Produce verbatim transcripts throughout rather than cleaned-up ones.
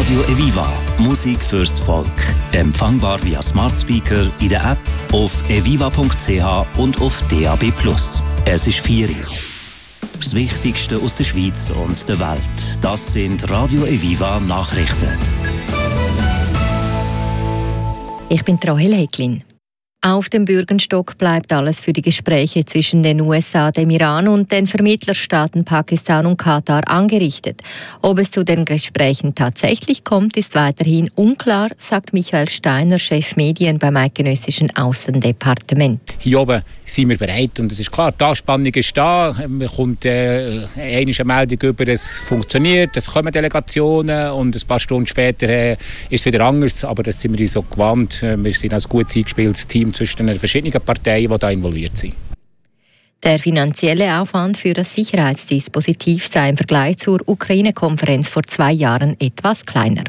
Radio Eviva. Musik fürs Volk. Empfangbar via Smart Speaker, in der App, auf eviva punkt c h und auf D A B plus. Es ist vier Uhr. Das Wichtigste aus der Schweiz und der Welt. Das sind Radio Eviva Nachrichten. Ich bin Rahel Häcklin. Auf dem Bürgenstock bleibt alles für die Gespräche zwischen den U S A, dem Iran und den Vermittlerstaaten Pakistan und Katar angerichtet. Ob es zu den Gesprächen tatsächlich kommt, ist weiterhin unklar, sagt Michael Steiner, Chef Medien beim eidgenössischen Aussendepartement. Hier oben sind wir bereit und es ist klar, die Anspannung ist da. Man kommt äh, eine Meldung über, es funktioniert, es kommen Delegationen und ein paar Stunden später äh, ist es wieder anders. Aber das sind wir so gewandt. Wir sind ein gut eingespieltes Team zwischen den verschiedenen Parteien, die da involviert sind. Der finanzielle Aufwand für das Sicherheitsdispositiv sei im Vergleich zur Ukraine-Konferenz vor zwei Jahren etwas kleiner.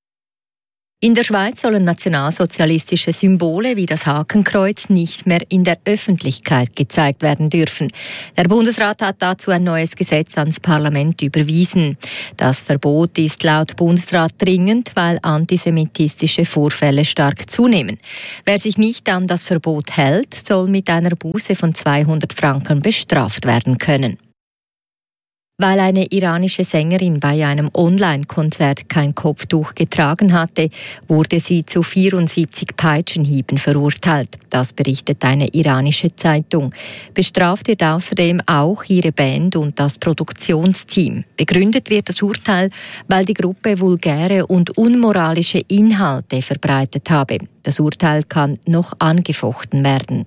In der Schweiz sollen nationalsozialistische Symbole wie das Hakenkreuz nicht mehr in der Öffentlichkeit gezeigt werden dürfen. Der Bundesrat hat dazu ein neues Gesetz ans Parlament überwiesen. Das Verbot ist laut Bundesrat dringend, weil antisemitistische Vorfälle stark zunehmen. Wer sich nicht an das Verbot hält, soll mit einer Buße von zweihundert Franken bestraft werden können. Weil eine iranische Sängerin bei einem Online-Konzert kein Kopftuch getragen hatte, wurde sie zu vierundsiebzig Peitschenhieben verurteilt. Das berichtet eine iranische Zeitung. Bestraft wird außerdem auch ihre Band und das Produktionsteam. Begründet wird das Urteil, weil die Gruppe vulgäre und unmoralische Inhalte verbreitet habe. Das Urteil kann noch angefochten werden.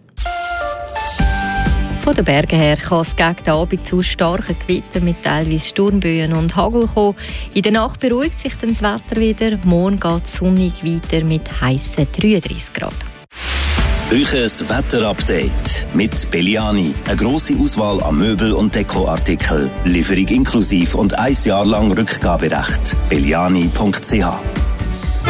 Von den Bergen her kann es gegen den Abend zu starken Gewittern mit teilweise Sturmböen und Hagel kommen. In der Nacht beruhigt sich dann das Wetter wieder. Morgen geht es sonnig weiter mit heissen dreiunddreissig Grad. Euches Wetterupdate mit Belliani. Eine grosse Auswahl an Möbel- und Dekoartikeln. Lieferung inklusiv und ein Jahr lang Rückgaberecht. belliani punkt c h